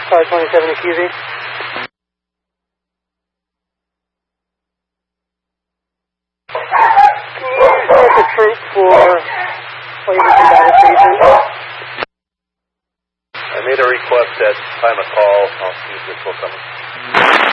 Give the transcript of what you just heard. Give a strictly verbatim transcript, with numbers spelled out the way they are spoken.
Car twenty-seven to Q Z. Can you start the troop for flavor combative station? I made a request at time of call. I'll see if this will come.